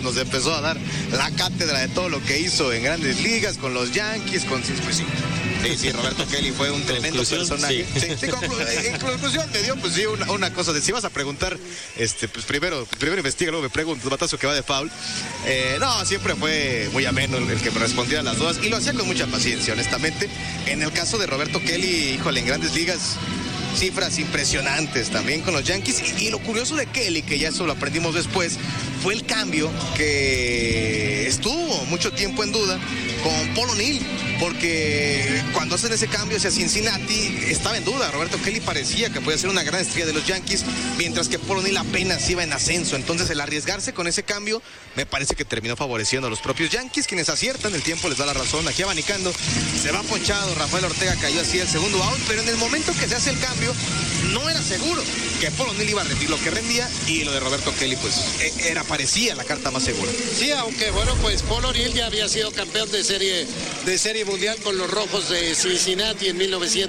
pues nos empezó a dar la cátedra de todo lo que hizo en Grandes Ligas, con los Yankees, con... Pues sí, Roberto Kelly fue un tremendo personaje. Sí. En conclusión me dio, pues sí, una cosa de, si vas a preguntar, pues primero investiga, luego me preguntas, batazo que va de foul. No, siempre fue muy ameno el que me respondía a las dudas, y lo hacía con mucha paciencia, honestamente. En el caso de Roberto Kelly, híjole, en Grandes Ligas, cifras impresionantes también con los Yankees. Y lo curioso de Kelly, que ya eso lo aprendimos después, fue el cambio que estuvo mucho tiempo en duda con Paul O'Neill, porque cuando hacen ese cambio hacia Cincinnati estaba en duda. Roberto Kelly parecía que podía ser una gran estrella de los Yankees, mientras que Paul O'Neill apenas iba en ascenso. Entonces el arriesgarse con ese cambio me parece que terminó favoreciendo a los propios Yankees, quienes aciertan, el tiempo les da la razón. Aquí abanicando, se va ponchado, Rafael Ortega cayó así el segundo out, pero en el momento que se hace el cambio no era seguro que Paul O'Neill iba a rendir lo que rendía, y lo de Roberto Kelly pues parecía la carta más segura. Sí, aunque bueno, pues Paul O'Neill ya había sido campeón de serie mundial con los Rojos de Cincinnati en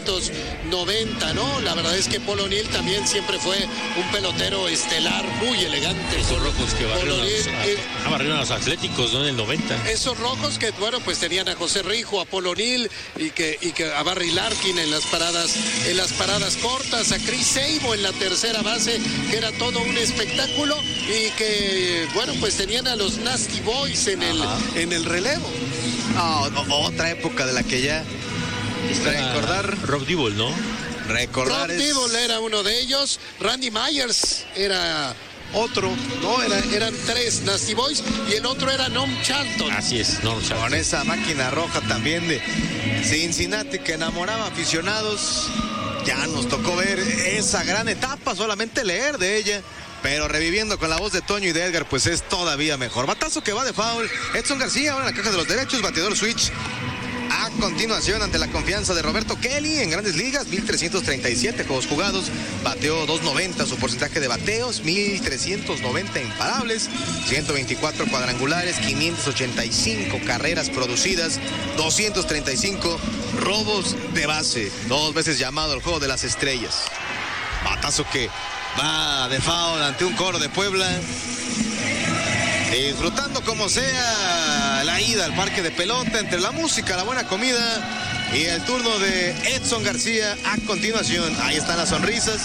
1990, ¿no? La verdad es que Paul O'Neill también siempre fue un pelotero estelar, muy elegante. Esos Rojos que barrieron a los Atléticos, ¿no? En el 90. Esos Rojos que, bueno, pues tenían a José Rijo, a Paul O'Neill y que a Barry Larkin en las paradas cortas, a Chris Sabo en la tercera base, que era todo un espectáculo, y que, bueno, pues tenían a los Nasty Boys en el relevo. Otra época de la que ya recordar. Rob Dibble, ¿no? Rob Dibble era uno de ellos. Randy Myers era otro, ¿no? Eran tres Nasty Boys, y el otro era Norm Charlton. Así es, Norm Charlton. Con esa máquina roja también de Cincinnati que enamoraba aficionados. Ya nos tocó ver esa gran etapa, solamente leer de ella, pero reviviendo con la voz de Toño y de Edgar, pues es todavía mejor. Batazo que va de foul. Edson García ahora en la caja de los derechos, bateador switch. A continuación, ante la confianza de Roberto Kelly en Grandes Ligas, 1,337 juegos jugados, bateó 2.90 su porcentaje de bateos, 1,390 imparables, 124 cuadrangulares, 585 carreras producidas, 235 robos de base, 2 veces llamado al juego de las estrellas. Batazo que va de foul ante un coro de Puebla, disfrutando como sea la ida al parque de pelota entre la música, la buena comida y el turno de Edson García. A continuación, ahí están las sonrisas.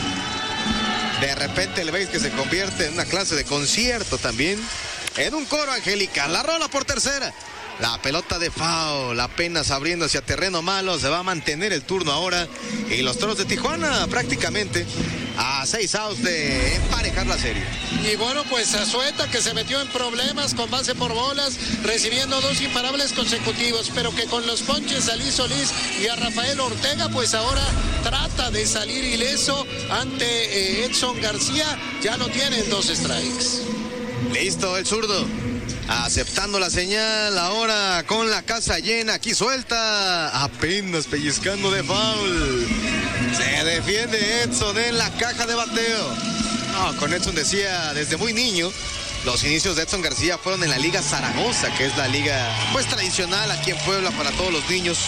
De repente el béis que se convierte en una clase de concierto también, en un coro angelical. La rola por tercera. La pelota de foul, apenas abriendo hacia terreno malo. Se va a mantener el turno ahora, y los Toros de Tijuana prácticamente a 6 outs de emparejar la serie. Y bueno, pues Azueta, que se metió en problemas con base por bolas, recibiendo 2 imparables consecutivos, pero que con los ponches a Luis Solís y a Rafael Ortega, pues ahora trata de salir ileso ante Edson García. Ya no tienen 2 strikes. Listo el zurdo, aceptando la señal ahora con la casa llena, aquí suelta, apenas pellizcando de foul. Se defiende Edson en la caja de bateo. Con Edson decía desde muy niño, los inicios de Edson García fueron en la Liga Zaragoza, que es la liga pues tradicional aquí en Puebla para todos los niños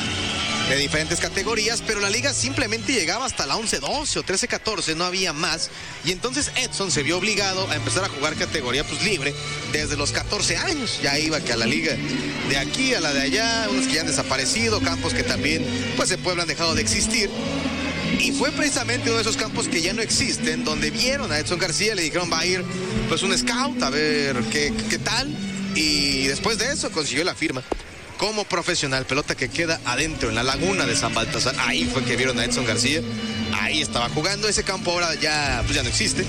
de diferentes categorías, pero la liga simplemente llegaba hasta la 11-12 o 13-14, no había más, y entonces Edson se vio obligado a empezar a jugar categoría pues libre desde los 14 años, ya iba que a la liga de aquí, a la de allá, unos que ya han desaparecido, campos que también pues en Puebla han dejado de existir, y fue precisamente uno de esos campos que ya no existen, donde vieron a Edson García, le dijeron va a ir pues un scout a ver qué tal, y después de eso consiguió la firma como profesional. Pelota que queda adentro en la laguna de San Baltasar. Ahí fue que vieron a Edson García, ahí estaba jugando. Ese campo ahora ya no existe,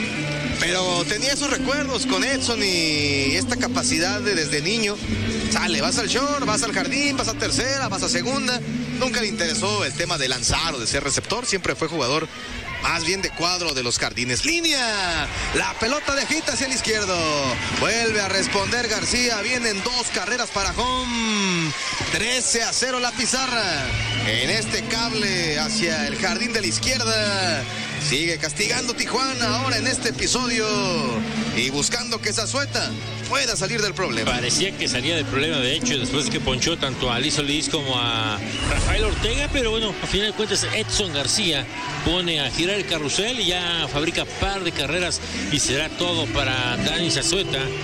pero tenía esos recuerdos con Edson y esta capacidad de desde niño, sale, vas al short, vas al jardín, vas a tercera, vas a segunda. Nunca le interesó el tema de lanzar o de ser receptor, siempre fue jugador más bien de cuadro de los jardines. Línea, la pelota de hit hacia el izquierdo, vuelve a responder García, vienen 2 carreras para home, 13-0 la pizarra, en este cable hacia el jardín de la izquierda, sigue castigando Tijuana ahora en este episodio y buscando que Azueta pueda salir del problema. Parecía que salía del problema, de hecho, después de que ponchó tanto a Luis Solís como a Rafael Ortega, pero bueno, a final de cuentas Edson García pone a girar el carrusel y ya fabrica par de carreras y será todo para Dani Azueta.